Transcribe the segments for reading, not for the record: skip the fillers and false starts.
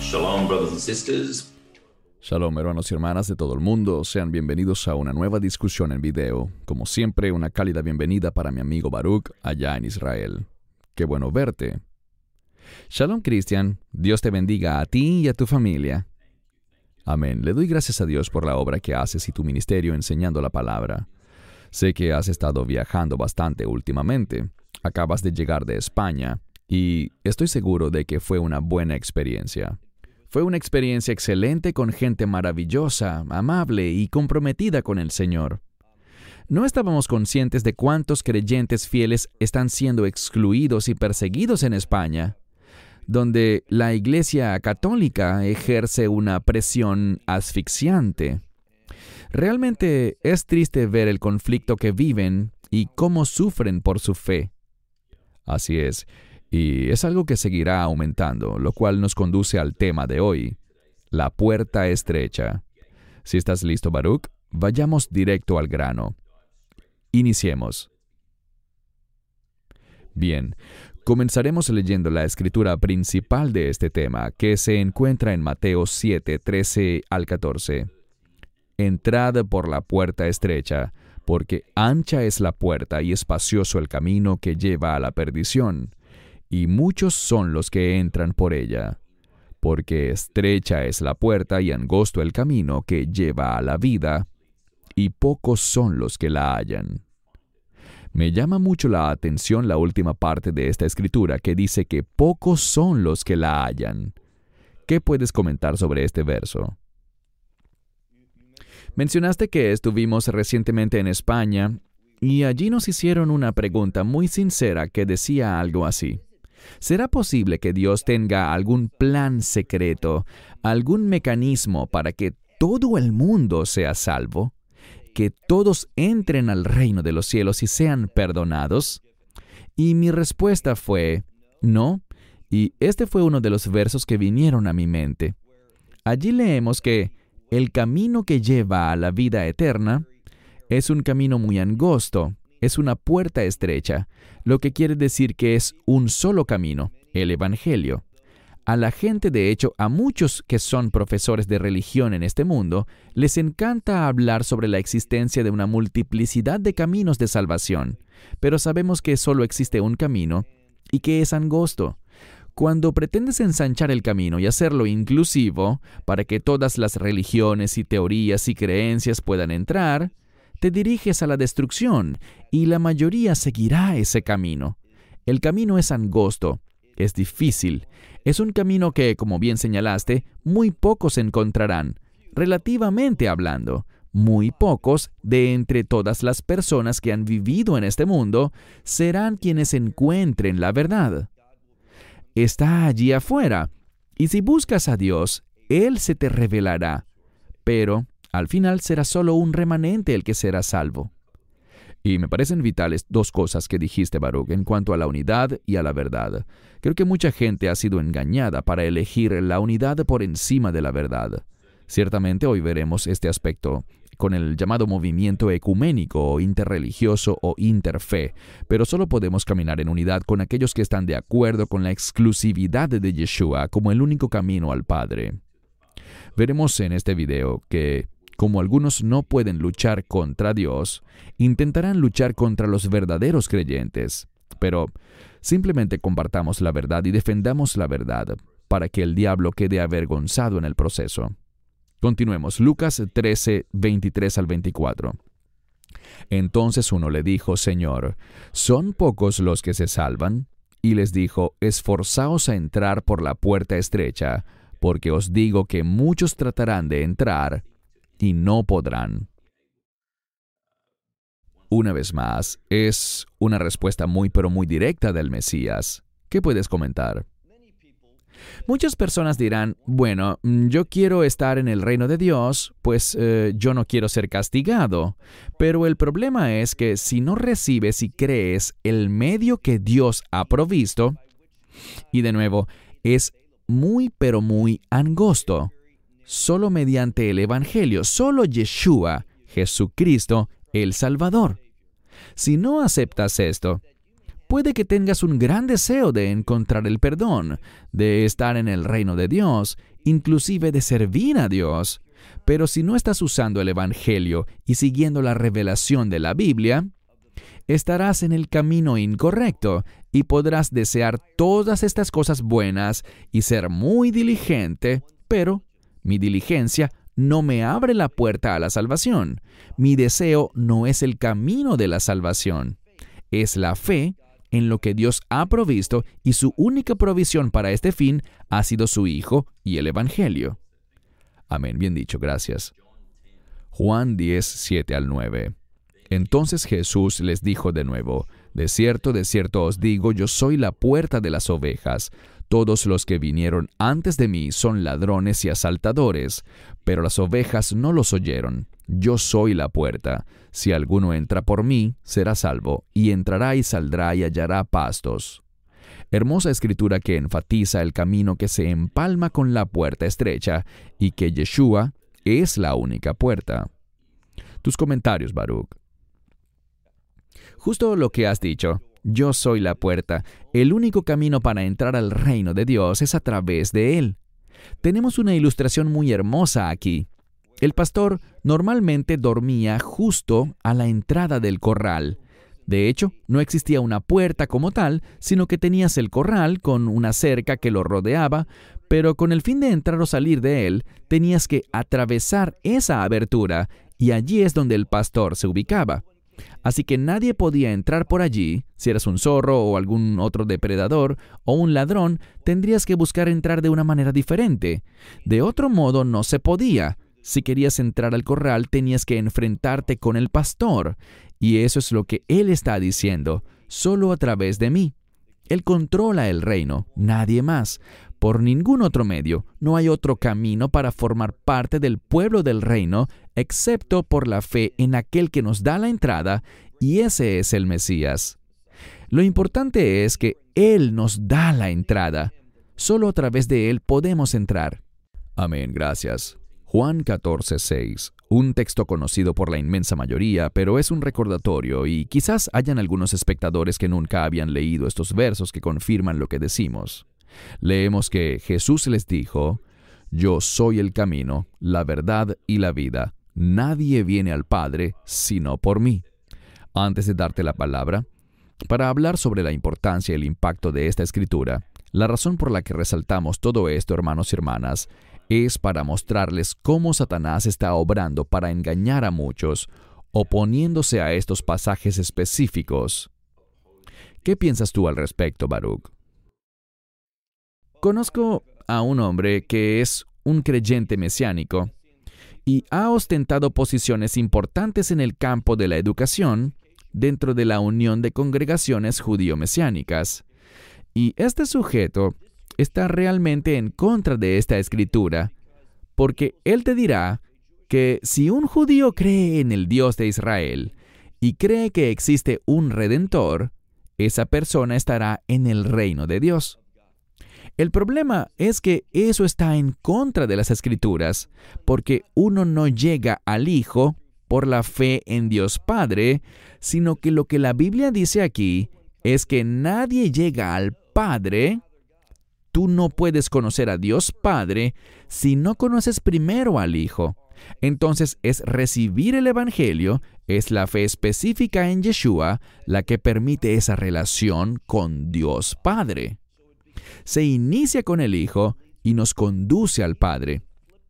Shalom, brothers and sisters. Shalom, hermanos y hermanas de todo el mundo. Sean bienvenidos a una nueva discusión en video. Como siempre, una cálida bienvenida para mi amigo Baruch, allá en Israel. Qué bueno verte. Shalom, Cristian. Dios te bendiga a ti y a tu familia. Amén. Le doy gracias a Dios por la obra que haces y tu ministerio enseñando la palabra. Sé que has estado viajando bastante últimamente. Acabas de llegar de España y estoy seguro de que fue una buena experiencia. Fue una experiencia excelente con gente maravillosa, amable y comprometida con el Señor. No estábamos conscientes de cuántos creyentes fieles están siendo excluidos y perseguidos en España, donde la Iglesia Católica ejerce una presión asfixiante. Realmente es triste ver el conflicto que viven y cómo sufren por su fe. Así es. Y es algo que seguirá aumentando, lo cual nos conduce al tema de hoy, la puerta estrecha. Si estás listo, Baruch, vayamos directo al grano. Iniciemos. Bien, comenzaremos leyendo la escritura principal de este tema, que se encuentra en Mateo 7, 13 al 14. Entrad por la puerta estrecha, porque ancha es la puerta y espacioso el camino que lleva a la perdición, y muchos son los que entran por ella. Porque estrecha es la puerta y angosto el camino que lleva a la vida, y pocos son los que la hallan. Me llama mucho la atención la última parte de esta escritura que dice que pocos son los que la hallan. ¿Qué puedes comentar sobre este verso? Mencionaste que estuvimos recientemente en España y allí nos hicieron una pregunta muy sincera que decía algo así. ¿Será posible que Dios tenga algún plan secreto, algún mecanismo para que todo el mundo sea salvo? ¿Que todos entren al reino de los cielos y sean perdonados? Y mi respuesta fue, no, y este fue uno de los versos que vinieron a mi mente. Allí leemos que el camino que lleva a la vida eterna es un camino muy angosto, es una puerta estrecha, lo que quiere decir que es un solo camino, el Evangelio. A la gente, de hecho, a muchos que son profesores de religión en este mundo, les encanta hablar sobre la existencia de una multiplicidad de caminos de salvación, pero sabemos que solo existe un camino y que es angosto. Cuando pretendes ensanchar el camino y hacerlo inclusivo para que todas las religiones y teorías y creencias puedan entrar, te diriges a la destrucción y la mayoría seguirá ese camino. El camino es angosto, es difícil, es un camino que, como bien señalaste, muy pocos encontrarán, relativamente hablando. Muy pocos de entre todas las personas que han vivido en este mundo serán quienes encuentren la verdad. Está allí afuera, y si buscas a Dios, Él se te revelará, pero al final será solo un remanente el que será salvo. Y me parecen vitales dos cosas que dijiste, Baruch, en cuanto a la unidad y a la verdad. Creo que mucha gente ha sido engañada para elegir la unidad por encima de la verdad. Ciertamente hoy veremos este aspecto con el llamado movimiento ecuménico o interreligioso o interfe, pero solo podemos caminar en unidad con aquellos que están de acuerdo con la exclusividad de Yeshua como el único camino al Padre. Veremos en este video que, como algunos no pueden luchar contra Dios, intentarán luchar contra los verdaderos creyentes, pero simplemente compartamos la verdad y defendamos la verdad para que el diablo quede avergonzado en el proceso. Continuemos, Lucas 13, 23 al 24. Entonces uno le dijo, Señor, ¿son pocos los que se salvan? Y les dijo, esforzaos a entrar por la puerta estrecha, porque os digo que muchos tratarán de entrar y no podrán. Una vez más, es una respuesta muy pero muy directa del Mesías. ¿Qué puedes comentar? Muchas personas dirán, bueno, yo quiero estar en el reino de Dios, pues yo no quiero ser castigado. Pero el problema es que si no recibes y crees el medio que Dios ha provisto, y de nuevo, es muy pero muy angosto, solo mediante el Evangelio, solo Yeshua, Jesucristo, el Salvador. Si no aceptas esto, puede que tengas un gran deseo de encontrar el perdón, de estar en el reino de Dios inclusive de servir a Dios. Pero si no estás usando el Evangelio y siguiendo la revelación de la Biblia, estarás en el camino incorrecto y podrás desear todas estas cosas buenas y ser muy diligente, pero mi diligencia no me abre la puerta a la salvación. Mi deseo no es el camino de la salvación. Es la fe en lo que Dios ha provisto y su única provisión para este fin ha sido su Hijo y el Evangelio. Amén, bien dicho, gracias. Juan 10, 7 al 9. Entonces Jesús les dijo de nuevo, de cierto os digo, yo soy la puerta de las ovejas. Todos los que vinieron antes de mí son ladrones y asaltadores, pero las ovejas no los oyeron. Yo soy la puerta. Si alguno entra por mí, será salvo, y entrará y saldrá y hallará pastos. Hermosa escritura que enfatiza el camino que se empalma con la puerta estrecha y que Yeshua es la única puerta. Tus comentarios, Baruch. Justo lo que has dicho. Yo soy la puerta. El único camino para entrar al reino de Dios es a través de Él. Tenemos una ilustración muy hermosa aquí. El pastor normalmente dormía justo a la entrada del corral. De hecho, no existía una puerta como tal, sino que tenías el corral con una cerca que lo rodeaba, pero con el fin de entrar o salir de él, tenías que atravesar esa abertura, y allí es donde el pastor se ubicaba. Así que nadie podía entrar por allí. Si eras un zorro o algún otro depredador o un ladrón, tendrías que buscar entrar de una manera diferente. De otro modo, no se podía. Si querías entrar al corral, tenías que enfrentarte con el pastor. Y eso es lo que él está diciendo. Solo a través de mí. Él controla el reino, nadie más. Por ningún otro medio, no hay otro camino para formar parte del pueblo del reino, excepto por la fe en aquel que nos da la entrada, y ese es el Mesías. Lo importante es que Él nos da la entrada. Solo a través de Él podemos entrar. Amén, gracias. Juan 14:6, un texto conocido por la inmensa mayoría, pero es un recordatorio y quizás hayan algunos espectadores que nunca habían leído estos versos que confirman lo que decimos. Leemos que Jesús les dijo, «Yo soy el camino, la verdad y la vida. Nadie viene al Padre sino por mí». Antes de darte la palabra, para hablar sobre la importancia y el impacto de esta escritura, la razón por la que resaltamos todo esto, hermanos y hermanas, es para mostrarles cómo Satanás está obrando para engañar a muchos, oponiéndose a estos pasajes específicos. ¿Qué piensas tú al respecto, Baruch? Conozco a un hombre que es un creyente mesiánico y ha ostentado posiciones importantes en el campo de la educación dentro de la Unión de Congregaciones Judío-Mesiánicas. Y este sujeto está realmente en contra de esta escritura, porque él te dirá que si un judío cree en el Dios de Israel y cree que existe un Redentor, esa persona estará en el reino de Dios. El problema es que eso está en contra de las Escrituras, porque uno no llega al Hijo por la fe en Dios Padre, sino que lo que la Biblia dice aquí es que nadie llega al Padre. Tú no puedes conocer a Dios Padre si no conoces primero al Hijo. Entonces es recibir el Evangelio, es la fe específica en Yeshua la que permite esa relación con Dios Padre. Se inicia con el Hijo y nos conduce al Padre.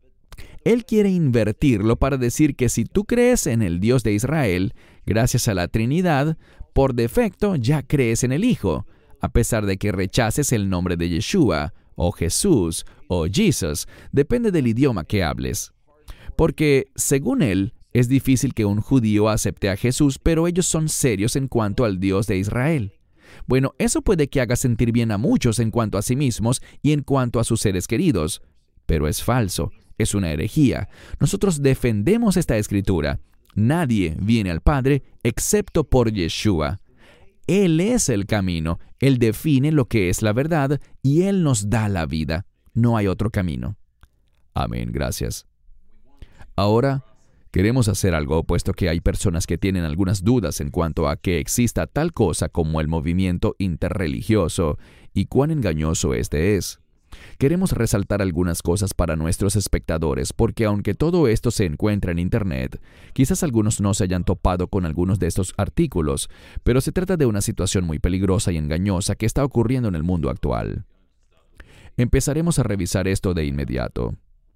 Él quiere invertirlo para decir que si tú crees en el Dios de Israel, gracias a la Trinidad, por defecto ya crees en el Hijo, a pesar de que rechaces el nombre de Yeshua, o Jesús, o Jesus, depende del idioma que hables. Porque, según él, es difícil que un judío acepte a Jesús, pero ellos son serios en cuanto al Dios de Israel. Bueno, eso puede que haga sentir bien a muchos en cuanto a sí mismos y en cuanto a sus seres queridos, pero es falso, es una herejía. Nosotros defendemos esta escritura. Nadie viene al Padre excepto por Yeshua. Él es el camino, Él define lo que es la verdad y Él nos da la vida. No hay otro camino. Amén, gracias. Ahora, queremos hacer algo, puesto que hay personas que tienen algunas dudas en cuanto a que exista tal cosa como el movimiento interreligioso y cuán engañoso este es. Queremos resaltar algunas cosas para nuestros espectadores, porque aunque todo esto se encuentra en Internet, quizás algunos no se hayan topado con algunos de estos artículos, pero se trata de una situación muy peligrosa y engañosa que está ocurriendo en el mundo actual. Empezaremos a revisar esto de inmediato.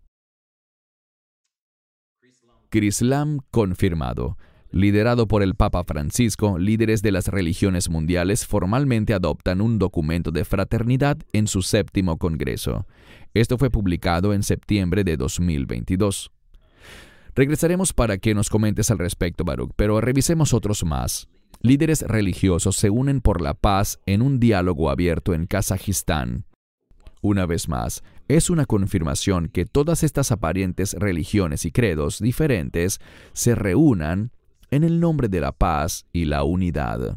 Crislam confirmado. Liderado por el Papa Francisco, líderes de las religiones mundiales formalmente adoptan un documento de fraternidad en su 7º Congreso. Esto fue publicado en septiembre de 2022. Regresaremos para que nos comentes al respecto, Baruch, pero revisemos otros más. Líderes religiosos se unen por la paz en un diálogo abierto en Kazajistán. Una vez más, es una confirmación que todas estas aparentes religiones y credos diferentes se reúnan en el nombre de la paz y la unidad.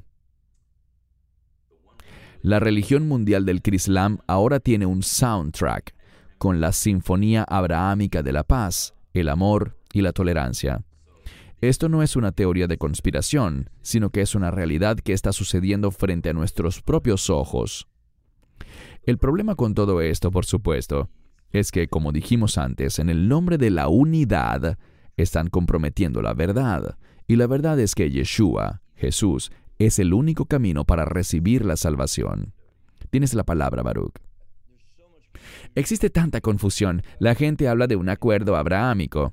La religión mundial del Crislam ahora tiene un soundtrack con la Sinfonía Abrahámica de la Paz, el amor y la tolerancia. Esto no es una teoría de conspiración, sino que es una realidad que está sucediendo frente a nuestros propios ojos. El problema con todo esto, por supuesto, es que, como dijimos antes, en el nombre de la unidad, están comprometiendo la verdad. Y la verdad es que Yeshua, Jesús, es el único camino para recibir la salvación. Tienes la palabra, Baruch. Existe tanta confusión. La gente habla de un acuerdo abrahámico.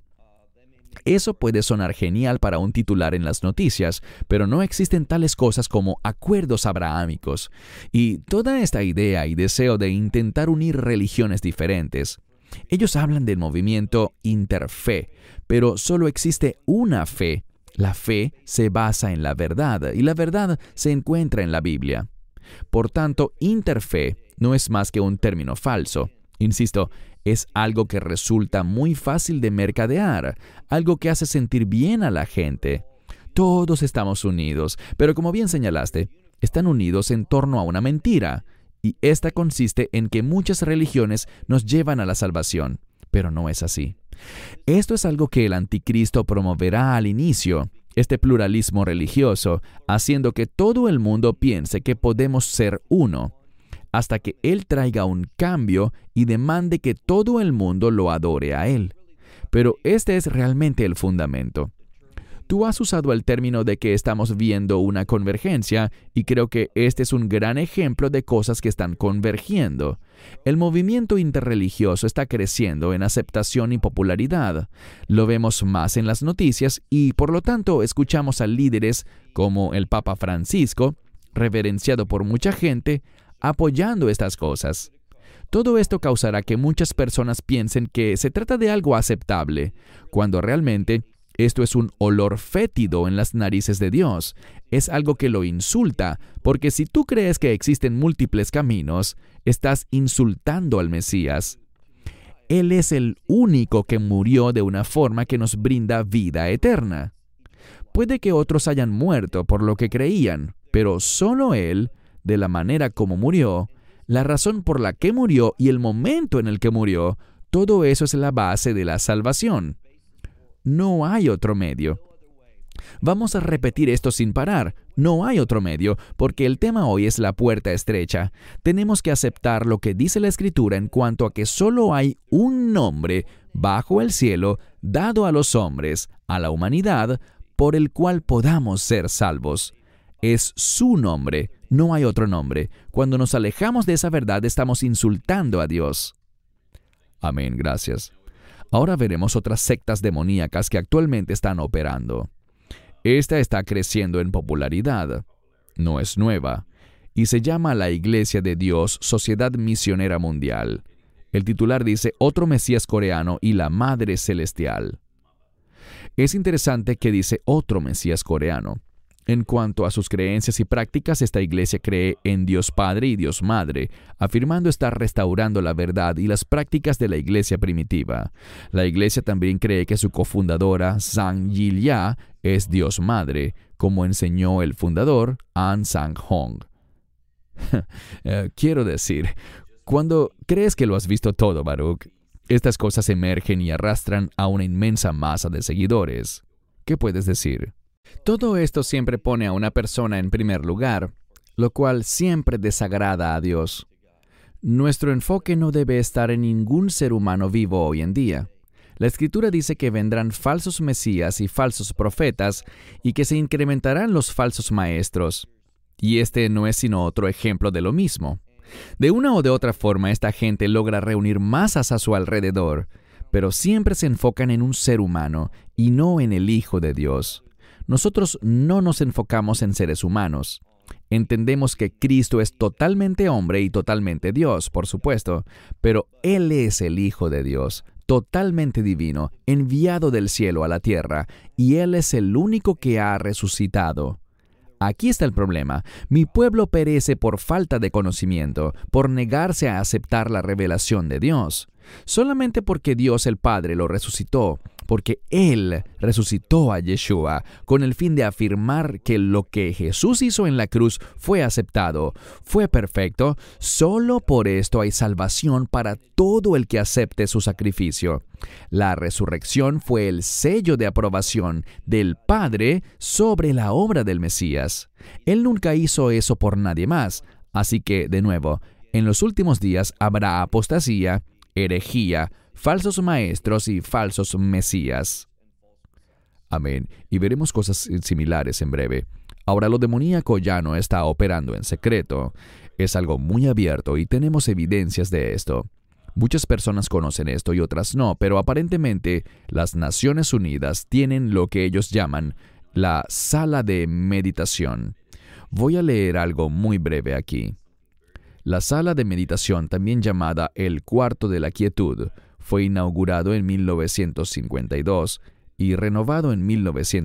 Eso puede sonar genial para un titular en las noticias, pero no existen tales cosas como acuerdos abrahámicos. Y toda esta idea y deseo de intentar unir religiones diferentes. Ellos hablan del movimiento interfe, pero solo existe una fe. La fe se basa en la verdad, y la verdad se encuentra en la Biblia. Por tanto, interfe no es más que un término falso. Insisto, es algo que resulta muy fácil de mercadear, algo que hace sentir bien a la gente. Todos estamos unidos, pero como bien señalaste, están unidos en torno a una mentira, y esta consiste en que muchas religiones nos llevan a la salvación, pero no es así. Esto es algo que el anticristo promoverá al inicio, este pluralismo religioso, haciendo que todo el mundo piense que podemos ser uno, hasta que Él traiga un cambio y demande que todo el mundo lo adore a Él. Pero este es realmente el fundamento. Tú has usado el término de que estamos viendo una convergencia, y creo que este es un gran ejemplo de cosas que están convergiendo. El movimiento interreligioso está creciendo en aceptación y popularidad. Lo vemos más en las noticias y, por lo tanto, escuchamos a líderes como el Papa Francisco, reverenciado por mucha gente, apoyando estas cosas. Todo esto causará que muchas personas piensen que se trata de algo aceptable, cuando realmente esto es un olor fétido en las narices de Dios. Es algo que lo insulta, porque si tú crees que existen múltiples caminos, estás insultando al Mesías. Él es el único que murió de una forma que nos brinda vida eterna. Puede que otros hayan muerto por lo que creían, pero solo Él, de la manera como murió, la razón por la que murió y el momento en el que murió, todo eso es la base de la salvación. No hay otro medio. Vamos a repetir esto sin parar. No hay otro medio, porque el tema hoy es la puerta estrecha. Tenemos que aceptar lo que dice la Escritura en cuanto a que solo hay un nombre bajo el cielo dado a los hombres, a la humanidad, por el cual podamos ser salvos. Es su nombre, no hay otro nombre. Cuando nos alejamos de esa verdad, estamos insultando a Dios. Amén, gracias. Ahora veremos otras sectas demoníacas que actualmente están operando. Esta está creciendo en popularidad. No es nueva. Y se llama la Iglesia de Dios Sociedad Misionera Mundial. El titular dice Otro Mesías Coreano y la Madre Celestial. Es interesante que dice Otro Mesías Coreano. En cuanto a sus creencias y prácticas, esta iglesia cree en Dios Padre y Dios Madre, afirmando estar restaurando la verdad y las prácticas de la iglesia primitiva. La iglesia también cree que su cofundadora, Sang Yil-ya, es Dios Madre, como enseñó el fundador, An Sang-hong. Quiero decir, cuando crees que lo has visto todo, Baruch, estas cosas emergen y arrastran a una inmensa masa de seguidores. ¿Qué puedes decir? Todo esto siempre pone a una persona en primer lugar, lo cual siempre desagrada a Dios. Nuestro enfoque no debe estar en ningún ser humano vivo hoy en día. La Escritura dice que vendrán falsos mesías y falsos profetas y que se incrementarán los falsos maestros. Y este no es sino otro ejemplo de lo mismo. De una o de otra forma, esta gente logra reunir masas a su alrededor, pero siempre se enfocan en un ser humano y no en el Hijo de Dios. Nosotros no nos enfocamos en seres humanos. Entendemos que Cristo es totalmente hombre y totalmente Dios, por supuesto, pero Él es el Hijo de Dios, totalmente divino, enviado del cielo a la tierra, y Él es el único que ha resucitado. Aquí está el problema. Mi pueblo perece por falta de conocimiento, por negarse a aceptar la revelación de Dios. Solamente porque Dios el Padre lo resucitó, porque Él resucitó a Yeshua, con el fin de afirmar que lo que Jesús hizo en la cruz fue aceptado, fue perfecto, solo por esto hay salvación para todo el que acepte su sacrificio. La resurrección fue el sello de aprobación del Padre sobre la obra del Mesías. Él nunca hizo eso por nadie más, así que, de nuevo, en los últimos días habrá apostasía, herejía, falsos maestros y falsos mesías. Amén. Y veremos cosas similares en breve. Ahora, lo demoníaco ya no está operando en secreto. Es algo muy abierto y tenemos evidencias de esto. Muchas personas conocen esto y otras no, pero aparentemente las Naciones Unidas tienen lo que ellos llaman la sala de meditación. Voy a leer algo muy breve aquí. La sala de meditación, también llamada el Cuarto de la Quietud, fue inaugurado en 1952 y renovado en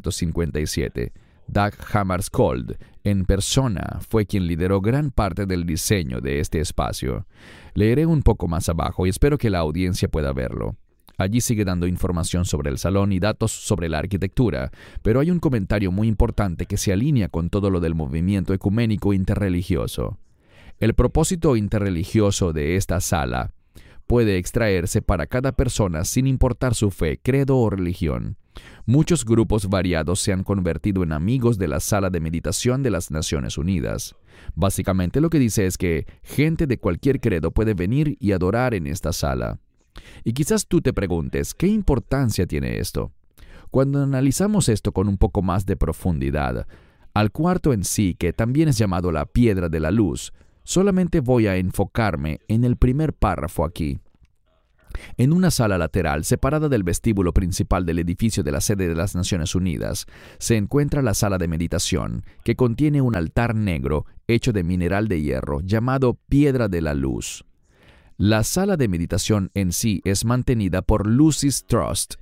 1957. Dag Hammarskjöld, en persona, fue quien lideró gran parte del diseño de este espacio. Leeré un poco más abajo y espero que la audiencia pueda verlo. Allí sigue dando información sobre el salón y datos sobre la arquitectura, pero hay un comentario muy importante que se alinea con todo lo del movimiento ecuménico interreligioso. El propósito interreligioso de esta sala puede extraerse para cada persona sin importar su fe, credo o religión. Muchos grupos variados se han convertido en amigos de la sala de meditación de las Naciones Unidas. Básicamente lo que dice es que gente de cualquier credo puede venir y adorar en esta sala. Y quizás tú te preguntes, ¿qué importancia tiene esto? Cuando analizamos esto con un poco más de profundidad, al cuarto en sí, que también es llamado la piedra de la luz, solamente voy a enfocarme en el primer párrafo aquí. En una sala lateral, separada del vestíbulo principal del edificio de la sede de las Naciones Unidas, se encuentra la sala de meditación, que contiene un altar negro hecho de mineral de hierro llamado Piedra de la Luz. La sala de meditación en sí es mantenida por Lucis Trust,